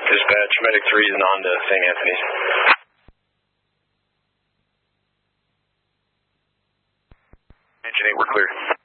Dispatch, Medic 3 is on to St. Anthony's. Engine 8, we're clear.